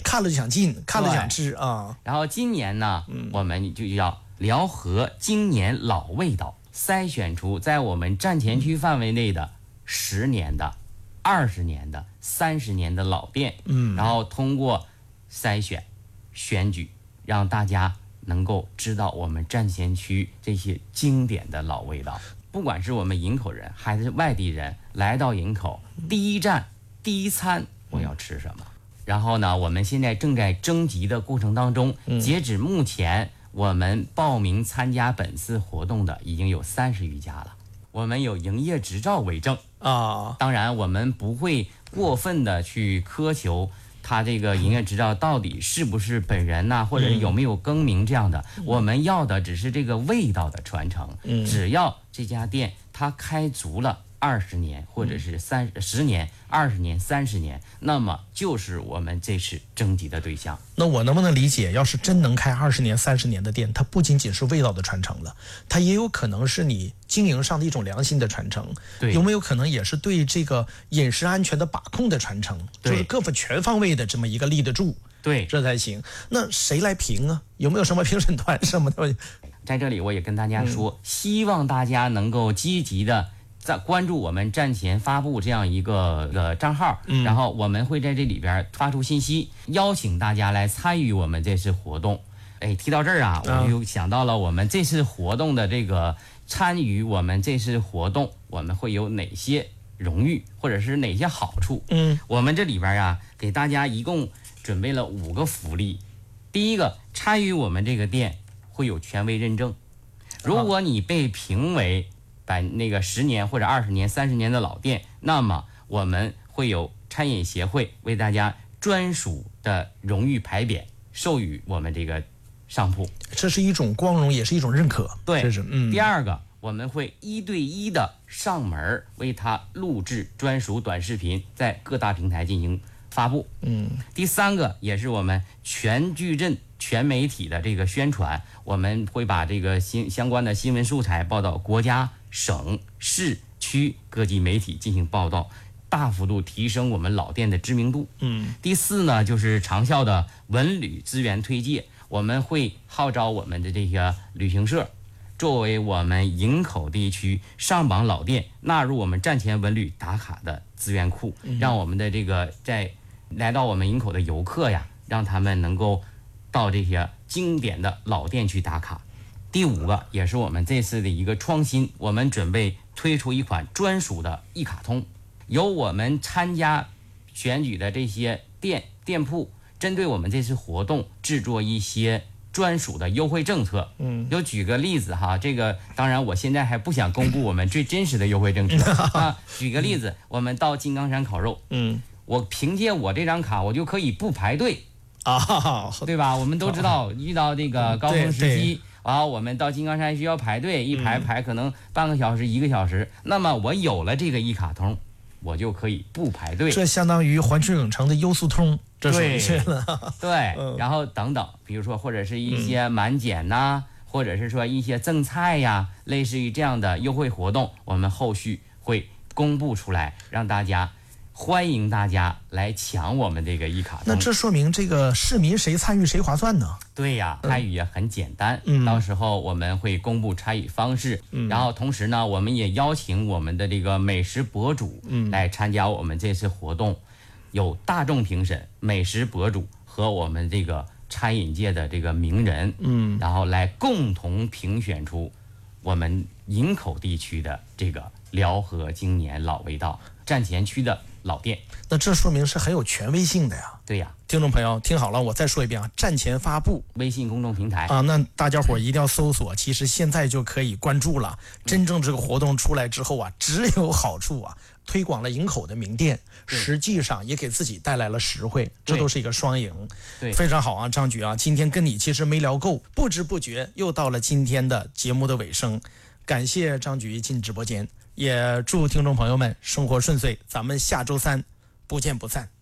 看了就想进，看了就想吃啊。 然后今年呢，我们就要辽河今年老味道，筛选出在我们站前区范围内的10年的、20年的、30年的老店，然后通过筛选、选举，让大家能够知道我们站前区这些经典的老味道。不管是我们营口人还是外地人来到营口，第一站第一餐我要吃什么？然后呢，我们现在正在征集的过程当中，截止目前，我们报名参加本次活动的已经有30余家了。我们有营业执照为证啊，当然我们不会过分的去苛求他这个营业执照到底是不是本人呐，或者有没有更名这样的。我们要的只是这个味道的传承。只要这家店它开足了20年，或者是10年、20年、30年，那么就是我们这次征集的对象。 那我能不能理解，要是真能开20年、30年的店，它不仅仅是味道的传承了，它也有可能是你经营上的一种良心的传承。 对， 有没有可能也是对这个饮食安全的把控的传承？就是各方全方位的这么一个立得住。 对， 这才行。那谁来评啊？有没有什么评审团什么的？ 在这里我也跟大家说，希望大家能够积极的在关注我们站前发布这样一个账号，然后我们会在这里边发出信息，邀请大家来参与我们这次活动。哎，提到这儿啊，我就想到了我们这次活动的这个参与我们这次活动，我们会有哪些荣誉或者是哪些好处？我们这里边啊，给大家一共准备了5个福利。第一个，参与我们这个店会有权威认证，如果你被评为那个10年或者20年、30年的老店，那么我们会有餐饮协会为大家专属的荣誉牌匾授予我们这个商铺， 这是一种光荣，也是一种认可。 对， 这是第二个，我们会1对1的上门为他录制专属短视频，在各大平台进行发布。第三个，也是我们全矩阵全媒体的这个宣传，我们会把这个相关的新闻素材报道国家、省、市、区各级媒体进行报道，大幅度提升我们老店的知名度。第四呢，就是长效的文旅资源推介，我们会号召我们的这个旅行社作为我们营口地区上榜老店，纳入我们站前文旅打卡的资源库，让我们的这个在来到我们营口的游客呀，让他们能够到这些经典的老店去打卡。第5个，也是我们这次的一个创新，我们准备推出一款专属的一卡通，由我们参加选举的这些店铺，针对我们这次活动制作一些专属的优惠政策。就举个例子哈，这个当然我现在还不想公布我们最真实的优惠政策啊。举个例子，我们到金刚山烤肉，我凭借我这张卡，我就可以不排队啊，对吧？我们都知道，遇到这个高峰时期，然后我们到金刚山需要排队，一排可能半个小时、1个小时。那么我有了这个一卡通，我就可以不排队。 这相当于环球影城的优速通，这属于是了。 对，然后等等，比如说或者是一些满减呐，或者是说一些赠菜呀，类似于这样的优惠活动，我们后续会公布出来，让大家欢迎大家来抢我们这个一卡通。 那这说明这个市民谁参与谁划算呢？ 对呀，参与也很简单。到时候我们会公布参与方式，然后同时呢，我们也邀请我们的这个美食博主来参加我们这次活动，有大众评审、美食博主和我们这个餐饮界的这个名人，然后来共同评选出我们营口地区的这个辽河经年老味道站前区的老店。 那这说明是很有权威性的呀。 对呀， 听众朋友听好了，我再说一遍啊，站前发布微信公众平台啊，那大家伙一定要搜索，其实现在就可以关注了。真正这个活动出来之后啊，只有好处啊，推广了营口的名店，实际上也给自己带来了实惠，这都是一个双赢。 对， 非常好啊，张局啊，今天跟你其实没聊够，不知不觉又到了今天的节目的尾声。感谢张局进直播间，也祝听众朋友们生活顺遂，咱们下周3不见不散。